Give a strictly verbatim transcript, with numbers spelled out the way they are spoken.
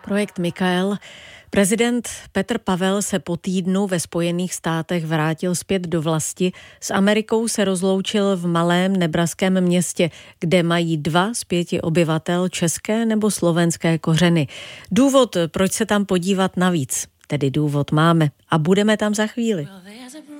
Projekt Mikael. Prezident Petr Pavel se po týdnu ve Spojených státech vrátil zpět do vlasti. S Amerikou se rozloučil v malém nebraském městě, kde mají dva z pěti obyvatel české nebo slovenské kořeny. Důvod, proč se tam podívat navíc, tedy důvod máme a budeme tam za chvíli.